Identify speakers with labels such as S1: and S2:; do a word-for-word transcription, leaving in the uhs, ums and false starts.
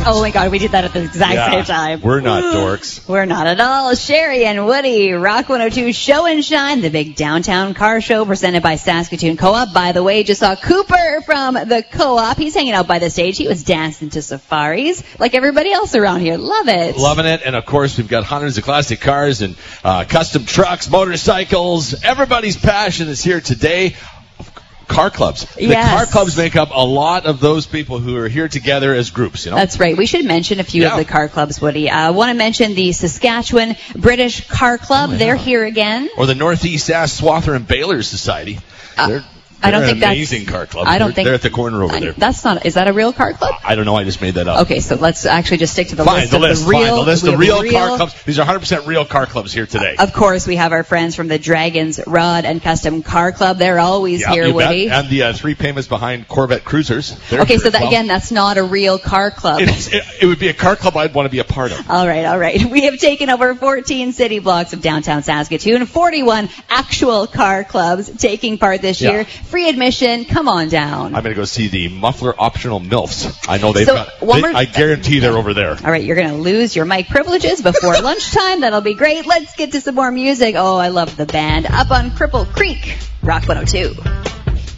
S1: Oh my God, we did that at the exact
S2: Yeah,
S1: same time.
S2: We're not dorks.
S1: We're not at all. Sherry and Woody, Rock one oh two Show and Shine, the big downtown car show presented by Saskatoon Co-op. By the way, just saw Cooper from the Co-op. He's hanging out by the stage. He was dancing to Safaris like everybody else around here. Love it.
S2: Loving it. And, of course, we've got hundreds of classic cars and uh, custom trucks, motorcycles. Everybody's passion is here today. Car clubs. The
S1: Yes.
S2: car clubs make up a lot of those people who are here together as groups, you know?
S1: That's right. We should mention a few
S2: Yeah.
S1: of the car clubs, Woody. I uh, want to mention the Saskatchewan British Car Club.
S2: Oh, yeah.
S1: They're here again.
S2: Or the Northeast Sask Swather and Baylor Society.
S1: Uh,
S2: They're,
S1: I don't
S2: they're
S1: think
S2: an
S1: that's
S2: amazing car club.
S1: I don't
S2: they're,
S1: think
S2: they're at the corner over
S1: I,
S2: there.
S1: That's not. Is that a real car club?
S2: I don't know. I just made that up.
S1: Okay, so let's actually just stick to the
S2: Fine,
S1: list
S2: the
S1: of
S2: list.
S1: the real.
S2: Fine, the list
S1: we
S2: of
S1: have
S2: real, car clubs. These are one hundred percent real car clubs here today.
S1: Of course, we have our friends from the Dragons Rod and Custom Car Club. They're always
S2: Yeah,
S1: here,
S2: you bet.
S1: Woody.
S2: And the uh, three payments behind Corvette Cruisers. They're
S1: Okay,
S2: here
S1: so
S2: as
S1: that,
S2: well.
S1: again, that's not a real car club.
S2: It's, it, it would be a car club I'd want to be a part of.
S1: All right, all right. We have taken over fourteen city blocks of downtown Saskatoon, forty-one actual car clubs taking part this
S2: Yeah.
S1: year. Free admission. Come on down.
S2: I'm going to go see the muffler optional MILFs. I know they've
S1: So,
S2: got,
S1: one
S2: they,
S1: more-
S2: I guarantee they're over there.
S1: All right, you're going to lose your mic privileges before lunchtime. That'll be great. Let's get to some more music. Oh, I love the band. Up on Cripple Creek, Rock one oh two.